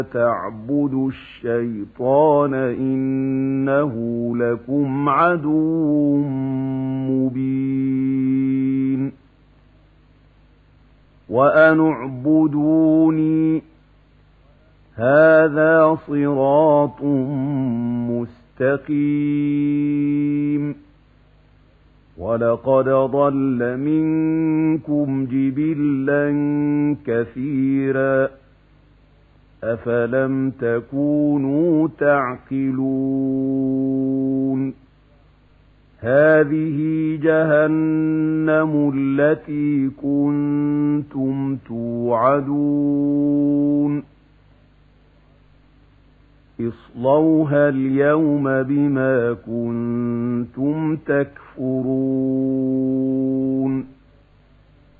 تعبدوا الشيطان إنه لكم عدو مبين وأن اعبدوني هذا صراط مستقيم ولقد ضل منكم جبلا كثيرا أفلم تكونوا تعقلون هذه جهنم التي كنتم توعدون اصلوها اليوم بما كنتم تكفرون